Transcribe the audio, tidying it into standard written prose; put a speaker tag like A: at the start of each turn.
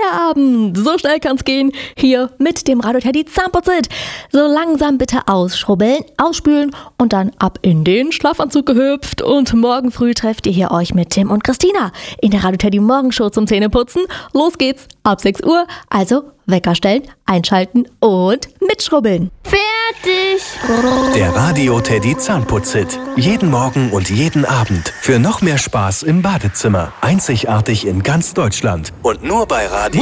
A: Feierabend. So schnell kann's gehen. Hier mit dem Radio Teddy Zahnputzit. So langsam bitte ausschrubbeln, ausspülen und dann ab in den Schlafanzug gehüpft. Und morgen früh trefft ihr hier euch mit Tim und Christina in der Radio Teddy Morgenshow zum Zähneputzen. Los geht's ab 6 Uhr. Also Wecker stellen, einschalten und mitschrubbeln.
B: Fertig!
C: Der Radio Teddy Zahnputzhit. Jeden Morgen und jeden Abend. Für noch mehr Spaß im Badezimmer. Einzigartig in ganz Deutschland. Und nur bei Radio